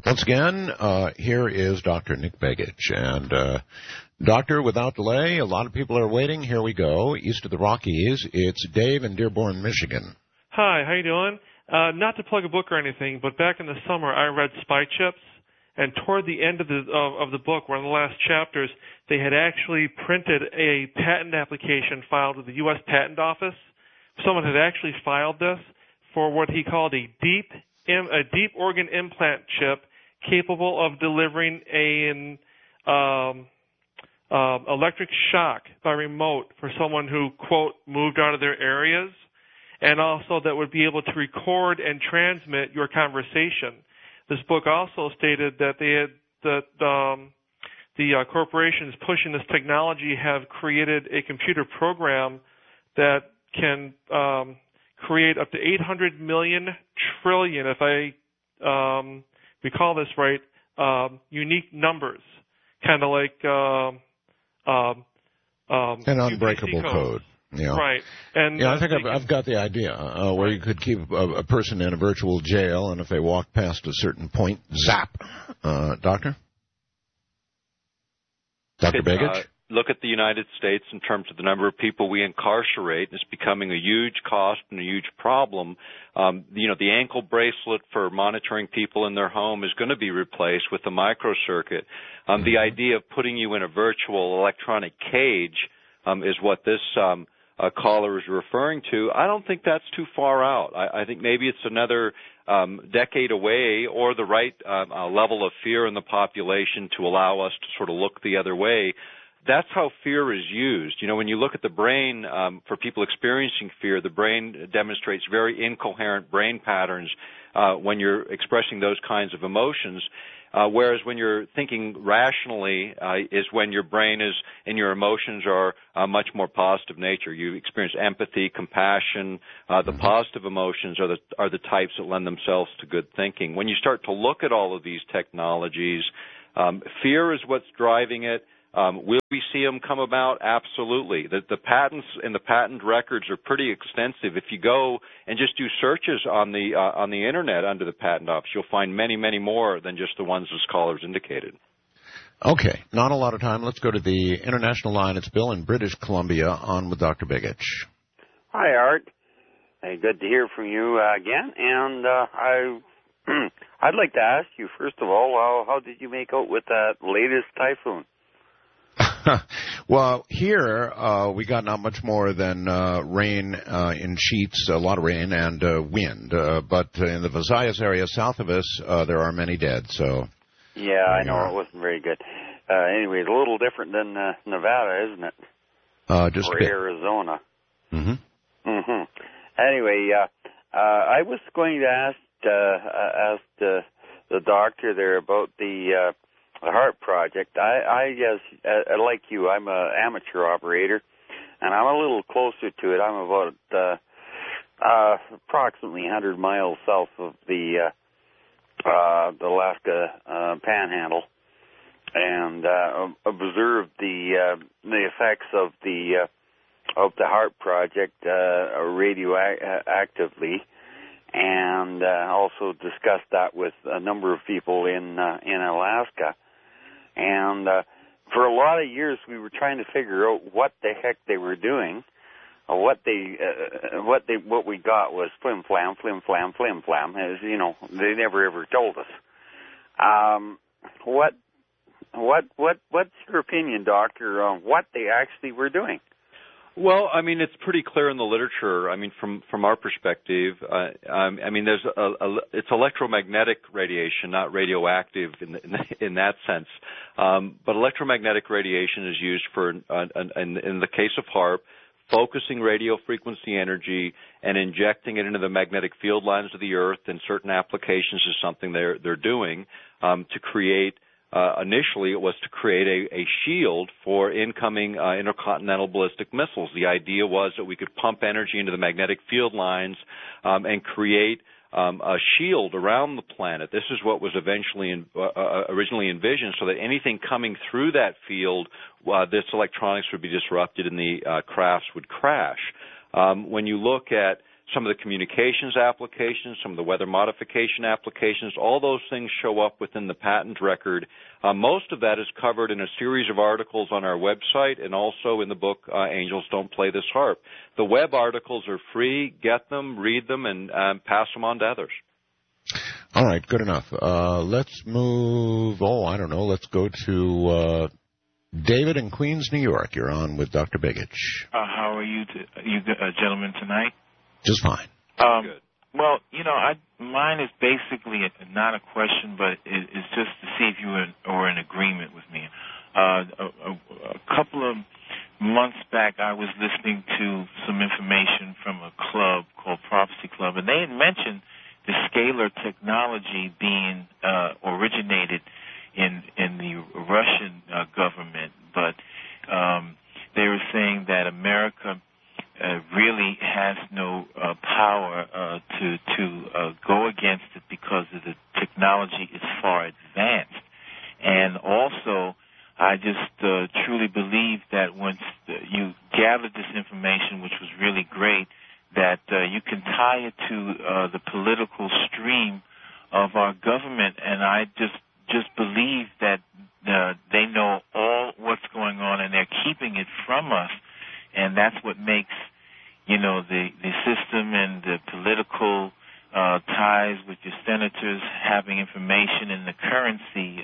Once again, here is Dr. Nick Begich. And, Doctor, without delay, a lot of people are waiting. Here we go. East of the Rockies, it's Dave in Dearborn, Michigan. Hi, how you doing? Not to plug a book or anything, but back in the summer I read Spy Chips, and toward the end of the book, one of the last chapters, they had actually printed a patent application filed with the U.S. Patent Office. Someone had actually filed this for what he called a deep organ implant chip capable of delivering an electric shock by remote for someone who, quote, moved out of their areas, and also that would be able to record and transmit your conversation. This book also stated that the corporations pushing this technology have created a computer program that can create up to 800 million trillion, if I recall this right, unique numbers, kind of like an unbreakable code. Yeah. Right. And I think I've got the idea where you could keep a person in a virtual jail, and if they walk past a certain point, zap. Doctor? Dr. Begich? Look at the United States in terms of the number of people we incarcerate. It's becoming a huge cost and a huge problem. The ankle bracelet for monitoring people in their home is going to be replaced with a microcircuit. The idea of putting you in a virtual electronic cage is what this caller is referring to. I don't think that's too far out. I think maybe it's another decade away, or the right level of fear in the population to allow us to sort of look the other way. That's how fear is used. When you look at the brain, for people experiencing fear, the brain demonstrates very incoherent brain patterns when you're expressing those kinds of emotions. Whereas when you're thinking rationally is when your brain is and your emotions are much more positive nature. You experience empathy, compassion. The positive emotions are the types that lend themselves to good thinking. When you start to look at all of these technologies, fear is what's driving it. Will we see them come about? Absolutely. The patents and the patent records are pretty extensive. If you go and just do searches on the internet under the patent office, you'll find many, many more than just the ones the scholars indicated. Okay, not a lot of time. Let's go to the international line. It's Bill in British Columbia, on with Dr. Begich. Hi, Art. Hey, good to hear from you again. And I'd like to ask you, first of all, how did you make out with that latest typhoon? Well, here we got not much more than rain in sheets, a lot of rain and wind. But in the Visayas area south of us, there are many dead. So yeah, I know it wasn't very good. Anyway, it's a little different than Nevada, isn't it? Just or a bit. Arizona. Mm-hmm. Anyway, I was going to ask the doctor there about the HARP project. I guess, like you, I'm an amateur operator, and I'm a little closer to it. I'm about approximately 100 miles south of the Alaska Panhandle, and observed the effects of the HARP project radioactively, and also discussed that with a number of people in Alaska. And for a lot of years, we were trying to figure out what the heck they were doing. What we got was flim flam, flim flam, flim flam. As you know, they never ever told us. What's your opinion, Doctor, on what they actually were doing? Well, I mean, it's pretty clear in the literature. I mean, from our perspective, it's electromagnetic radiation, not radioactive in that sense. But electromagnetic radiation is used for, in the case of HARP, focusing radio frequency energy and injecting it into the magnetic field lines of the Earth. In certain applications, is something they're doing to create. Initially, it was to create a shield for incoming intercontinental ballistic missiles. The idea was that we could pump energy into the magnetic field lines and create a shield around the planet. This is what was eventually originally envisioned, so that anything coming through that field, this electronics would be disrupted and the crafts would crash. When you look at some of the communications applications, some of the weather modification applications, all those things show up within the patent record. Most of that is covered in a series of articles on our website and also in the book, Angels Don't Play This Harp. The web articles are free. Get them, read them, and pass them on to others. All right, good enough. Let's move, let's go to David in Queens, New York. You're on with Dr. Begich. How are you gentlemen tonight? Just fine. Good. Well, mine is basically not a question, but it's just to see if you are in agreement with me. A couple of months back, I was listening to some information from a club called Prophecy Club, and they had mentioned the scalar technology being originated in the Russian government, but they were saying that America really has no power to go against it because the technology is far advanced. And also, I just truly believe that once you gathered this information, which was really great, that you can tie it to the political stream of our government, and I just believe that they know all what's going on, and they're keeping it from us, and that's what makes, the system and the political ties with your senators having information and the currency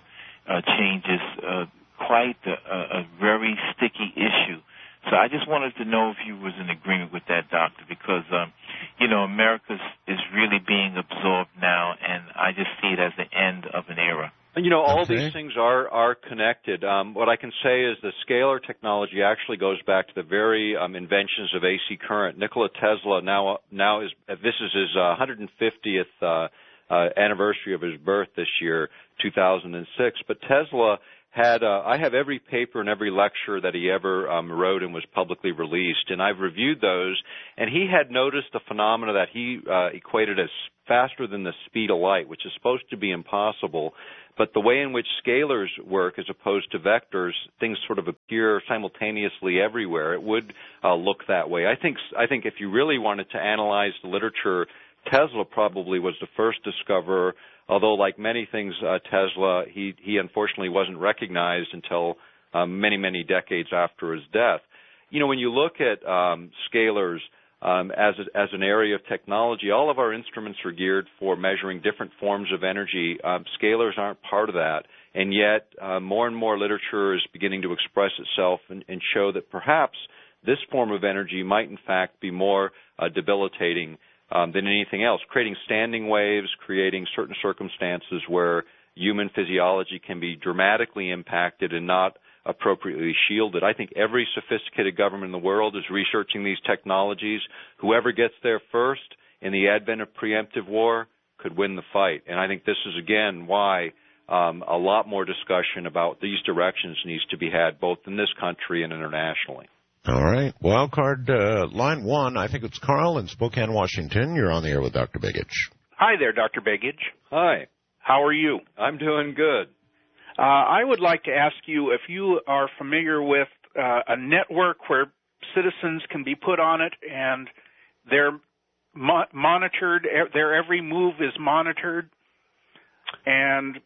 changes quite a very sticky issue. So I just wanted to know if you was in agreement with that, Doctor, because, America is really being absorbed now, and I just see it as the end of an era. All these things are connected. What I can say is the scalar technology actually goes back to the very inventions of AC current. Nikola Tesla now is this is his 150th anniversary of his birth this year, 2006. But Tesla had I have every paper and every lecture that he ever wrote and was publicly released, and I've reviewed those. And he had noticed a phenomena that he equated as faster than the speed of light, which is supposed to be impossible. But the way in which scalars work as opposed to vectors, things sort of appear simultaneously everywhere. It would look that way. I think if you really wanted to analyze the literature, Tesla probably was the first discoverer, although like many things, Tesla, he unfortunately wasn't recognized until many, many decades after his death. When you look at scalars, as an area of technology, all of our instruments are geared for measuring different forms of energy. Scalars aren't part of that, and yet more and more literature is beginning to express itself and show that perhaps this form of energy might in fact be more debilitating than anything else, creating standing waves, creating certain circumstances where human physiology can be dramatically impacted and not appropriately shielded. I think every sophisticated government in the world is researching these technologies. Whoever gets there first in the advent of preemptive war could win the fight. And I think this is, again, why a lot more discussion about these directions needs to be had both in this country and internationally. All right. Wild card line one, I think it's Carl in Spokane, Washington. You're on the air with Dr. Begich. Hi there, Dr. Begich. Hi. How are you? I'm doing good. I would like to ask you if you are familiar with a network where citizens can be put on it and they're monitored, their every move is monitored. And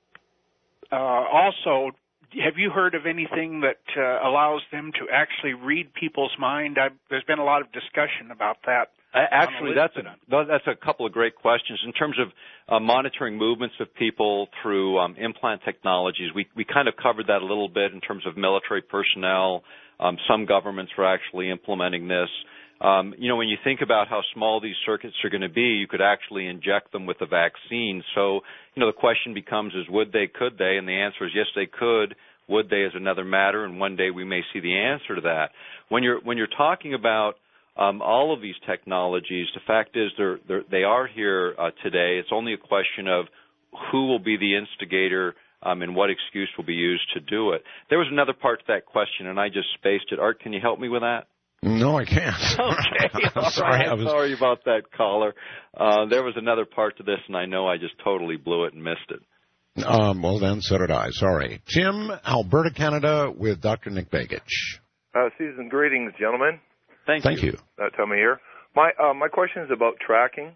also, have you heard of anything that allows them to actually read people's mind? There's been a lot of discussion about that. Actually, that's a couple of great questions. In terms of monitoring movements of people through implant technologies, we kind of covered that a little bit in terms of military personnel. Some governments are actually implementing this. When you think about how small these circuits are going to be, you could actually inject them with a vaccine. So, the question becomes is would they, could they? And the answer is yes, they could. Would they is another matter, and one day we may see the answer to that. When you're talking about all of these technologies, the fact is they are here today. It's only a question of who will be the instigator and what excuse will be used to do it. There was another part to that question, and I just spaced it. Art, can you help me with that? No, I can't. Okay. I'm sorry. Sorry about that, caller. There was another part to this, and I know I just totally blew it and missed it. Well, then, so did I. Sorry. Tim, Alberta, Canada, with Dr. Nick Begich. Season greetings, gentlemen. Thank you. That time of year. My question is about tracking.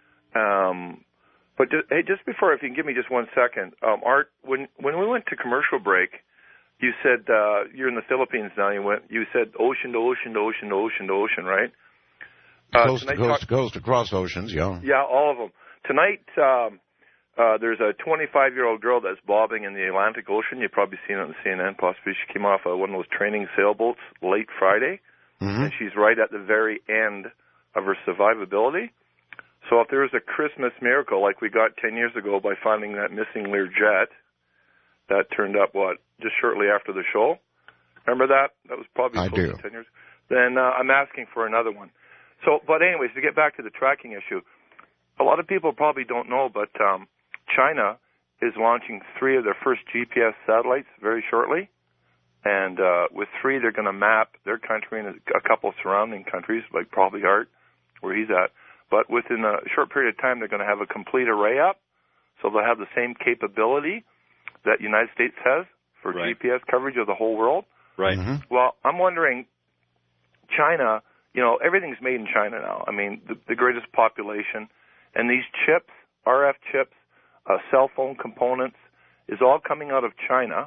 But just before, if you can give me just 1 second, Art, when we went to commercial break, you said you're in the Philippines now. You said ocean to ocean to ocean to ocean to ocean, right? Coast to coast across oceans, yeah. Yeah, all of them. Tonight, there's a 25-year-old girl that's bobbing in the Atlantic Ocean. You've probably seen it on CNN, possibly. She came off one of those training sailboats late Friday, and she's right at the very end of her survivability. So if there was a Christmas miracle like we got 10 years ago by finding that missing Learjet, that turned up, just shortly after the show? Remember that? That was probably close to 10 years. Then I'm asking for another one. So, but anyways, to get back to the tracking issue, a lot of people probably don't know, but China is launching 3 of their first GPS satellites very shortly. And with 3, they're going to map their country and a couple of surrounding countries, like probably Art, where he's at. But within a short period of time, they're going to have a complete array up. So they'll have the same capability that the United States has for GPS coverage of the whole world. Right. Well, I'm wondering, China, everything's made in China now. I mean, the greatest population. And these chips, RF chips, cell phone components, is all coming out of China.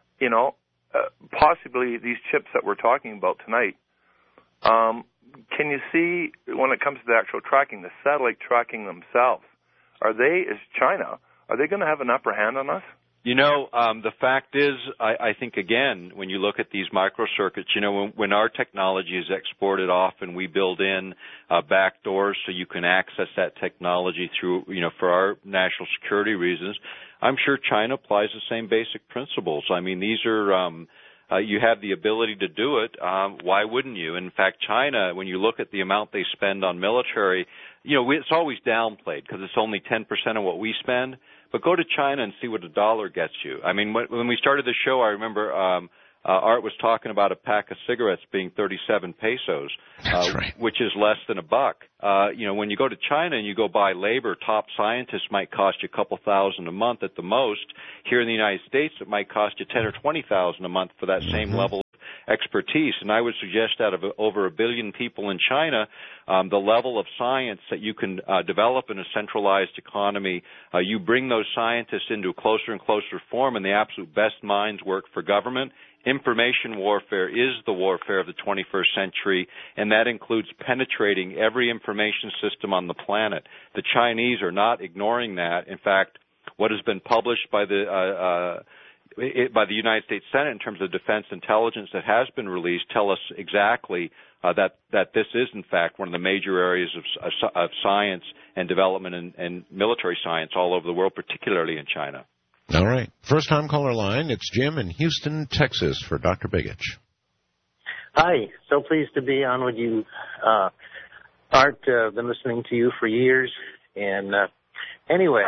Possibly these chips that we're talking about tonight. Can you see, when it comes to the actual tracking, the satellite tracking themselves, are they going to have an upper hand on us? The fact is, I think, again, when you look at these microcircuits, when our technology is exported off and we build in back doors so you can access that technology through, for our national security reasons, I'm sure China applies the same basic principles. I mean, these are, you have the ability to do it. Why wouldn't you? In fact, China, when you look at the amount they spend on military, it's always downplayed because it's only 10% of what we spend. But go to China and see what a dollar gets you. I mean, when we started the show, I remember Art was talking about a pack of cigarettes being 37 pesos, which is less than $1. When you go to China and you go buy labor, top scientists might cost you a couple thousand a month at the most. Here in the United States, it might cost you $10,000 or $20,000 a month for that same level of expertise. And I would suggest out of over 1 billion people in China, the level of science that you can develop in a centralized economy, you bring those scientists into a closer and closer form, and the absolute best minds work for government. Information warfare is the warfare of the 21st century, and that includes penetrating every information system on the planet. The Chinese are not ignoring that. In fact, what has been published by the United States Senate in terms of defense intelligence that has been released tell us exactly that this is, in fact, one of the major areas of science and development and military science all over the world, particularly in China. All right. First-time caller line. It's Jim in Houston, Texas, for Dr. Begich. Hi. So pleased to be on with you. Art, been listening to you for years. And anyway,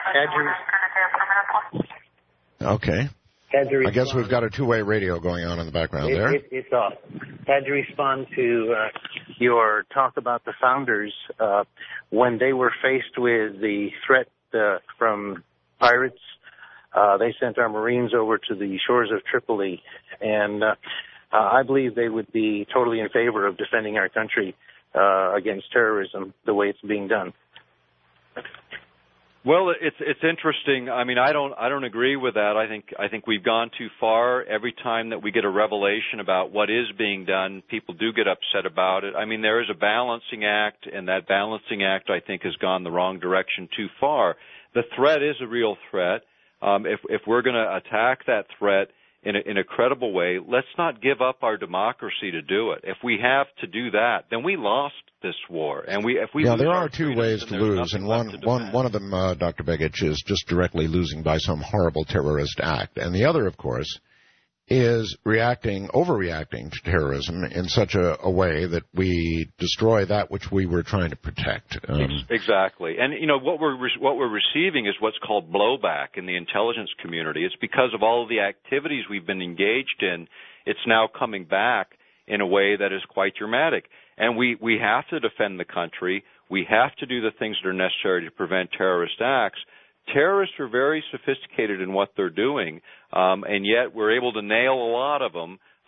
Okay. I guess we've got a two-way radio going on in the background there. It's off. Had to respond to your talk about the founders when they were faced with the threat from pirates. They sent our Marines over to the shores of Tripoli, and I believe they would be totally in favor of defending our country against terrorism the way it's being done. Well, it's interesting. I mean, I don't agree with that. I think we've gone too far. Every time that we get a revelation about what is being done, people do get upset about it. I mean, there is a balancing act, and that balancing act, I think, has gone the wrong direction too far. The threat is a real threat. If we're going to attack that threat in a credible way, let's not give up our democracy to do it. If we have to do that, then we lost this war. And there are two ways to lose, and one of them, Dr. Begich, is just directly losing by some horrible terrorist act, and the other, of course, is overreacting to terrorism in such a way that we destroy that which we were trying to protect. Exactly. And, what we're receiving is what's called blowback in the intelligence community. It's because of all of the activities we've been engaged in, it's now coming back in a way that is quite dramatic. And we have to defend the country. We have to do the things that are necessary to prevent terrorist acts. Terrorists are very sophisticated in what they're doing, and yet we're able to nail a lot of them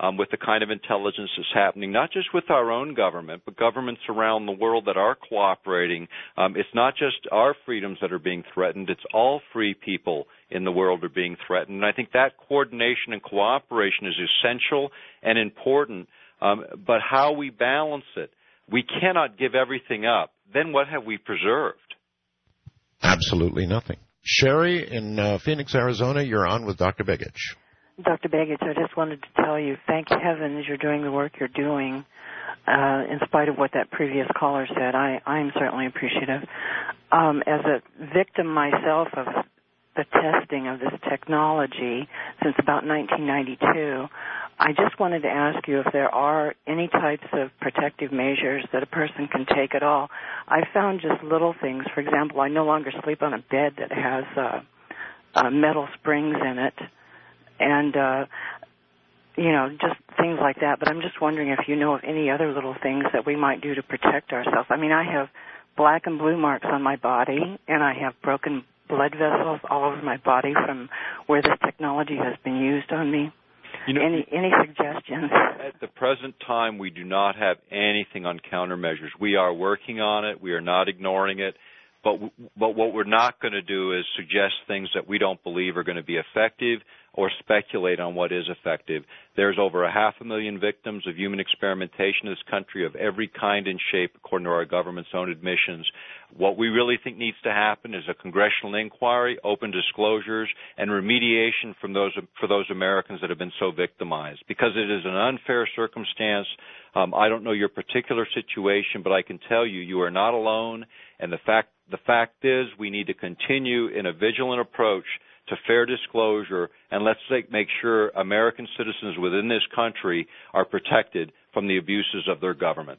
with the kind of intelligence that's happening, not just with our own government, but governments around the world that are cooperating. It's not just our freedoms that are being threatened, it's all free people in the world are being threatened. And I think that coordination and cooperation is essential and important, but how we balance it, we cannot give everything up. Then what have we preserved? Absolutely nothing. Sherry in Phoenix, Arizona, you're on with Dr. Begich. Dr. Begich, I just wanted to tell you, thank heavens you're doing the work you're doing, in spite of what that previous caller said. I'm certainly appreciative. As a victim myself of the testing of this technology since about 1992, I just wanted to ask you if there are any types of protective measures that a person can take at all. I found just little things. For example, I no longer sleep on a bed that has metal springs in it, and just things like that. But I'm just wondering if you know of any other little things that we might do to protect ourselves. I mean, I have black and blue marks on my body, and I have broken blood vessels all over my body from where this technology has been used on me. Any suggestions? At the present time, we do not have anything on countermeasures. We are working on it. We are not ignoring it. But what we're not going to do is suggest things that we don't believe are going to be effective or speculate on what is effective. There's over 500,000 victims of human experimentation in this country of every kind and shape, according to our government's own admissions. What we really think needs to happen is a congressional inquiry, open disclosures, and remediation for those Americans that have been so victimized. Because it is an unfair circumstance. I don't know your particular situation, but I can tell you are not alone. And the fact is we need to continue in a vigilant approach to fair disclosure, and let's make sure American citizens within this country are protected from the abuses of their government.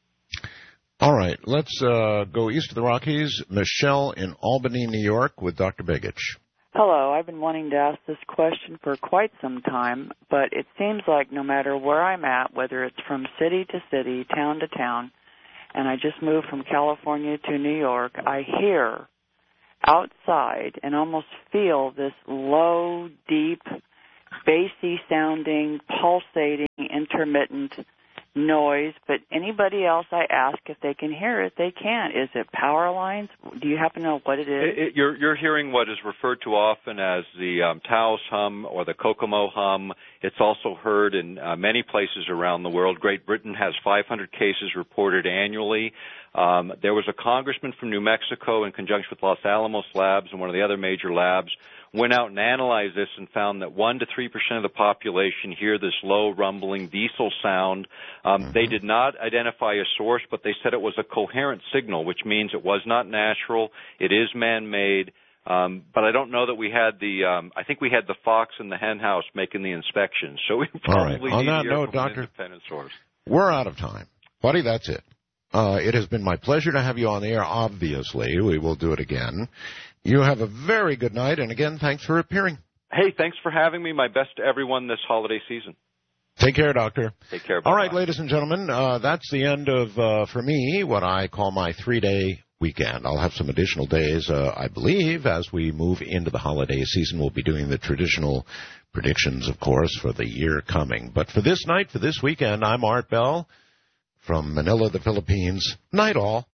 All right, let's go east of the Rockies. Michelle in Albany, New York, with Dr. Begich. Hello. I've been wanting to ask this question for quite some time, but it seems like no matter where I'm at, whether it's from city to city, town to town, and I just moved from California to New York, I hear outside and almost feel this low, deep, bassy-sounding, pulsating, intermittent noise. But anybody else I ask if they can hear it, they can't. Is it power lines? Do you happen to know what it is? You're hearing what is referred to often as the Taos hum or the Kokomo hum. It's also heard in many places around the world. Great Britain has 500 cases reported annually. There was a congressman from New Mexico in conjunction with Los Alamos Labs and one of the other major labs went out and analyzed this and found that 1% to 3% of the population hear this low rumbling diesel sound. They did not identify a source, but they said it was a coherent signal, which means it was not natural. It is man-made. But I don't know that we had I think we had the fox in the hen house making the inspection. So we probably On need that to hear note, from an Doctor, independent source. We're out of time. Buddy, that's it. It has been my pleasure to have you on the air, obviously. We will do it again. You have a very good night, and again, thanks for appearing. Hey, thanks for having me. My best to everyone this holiday season. Take care, Doctor. Take care. All right, ladies and gentlemen, that's the end of, for me, what I call my 3-day weekend. I'll have some additional days, I believe, as we move into the holiday season. We'll be doing the traditional predictions, of course, for the year coming. But for this night, for this weekend, I'm Art Bell from Manila, the Philippines. Night all.